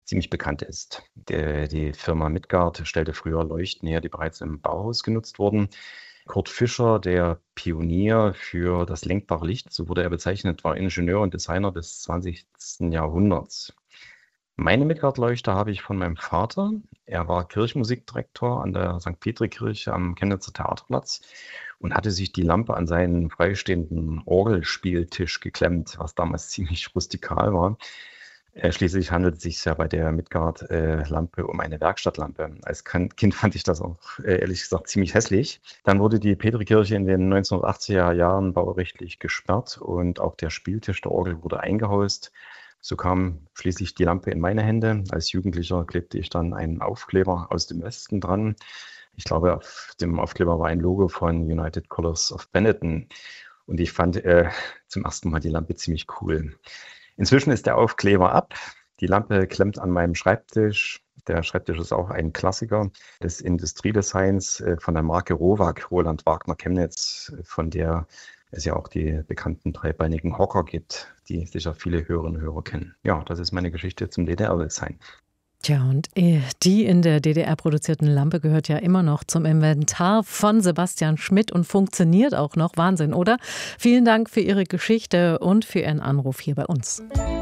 ziemlich bekannt ist. Die Firma Midgard stellte früher Leuchten her, die bereits im Bauhaus genutzt wurden. Kurt Fischer, der Pionier für das lenkbare Licht, so wurde er bezeichnet, war Ingenieur und Designer des 20. Jahrhunderts. Meine Midgard-Leuchte habe ich von meinem Vater. Er war Kirchenmusikdirektor an der St. Petri-Kirche am Chemnitzer Theaterplatz und hatte sich die Lampe an seinen freistehenden Orgelspieltisch geklemmt, was damals ziemlich rustikal war. Schließlich handelt es sich ja bei der Midgard-Lampe um eine Werkstattlampe. Als Kind fand ich das auch ehrlich gesagt ziemlich hässlich. Dann wurde die Petri-Kirche in den 1980er Jahren baurechtlich gesperrt und auch der Spieltisch der Orgel wurde eingehaust. So kam schließlich die Lampe in meine Hände. Als Jugendlicher klebte ich dann einen Aufkleber aus dem Westen dran. Ich glaube, auf dem Aufkleber war ein Logo von United Colors of Benetton. Und ich fand zum ersten Mal die Lampe ziemlich cool. Inzwischen ist der Aufkleber ab. Die Lampe klemmt an meinem Schreibtisch. Der Schreibtisch ist auch ein Klassiker des Industriedesigns von der Marke Rowag, Roland Wagner Chemnitz, von der es ja auch die bekannten dreibeinigen Hocker gibt, die sicher viele Hörerinnen und Hörer kennen. Ja, das ist meine Geschichte zum DDR-Design. Tja, und die in der DDR produzierten Lampe gehört ja immer noch zum Inventar von Sebastian Schmidt und funktioniert auch noch. Wahnsinn, oder? Vielen Dank für Ihre Geschichte und für Ihren Anruf hier bei uns.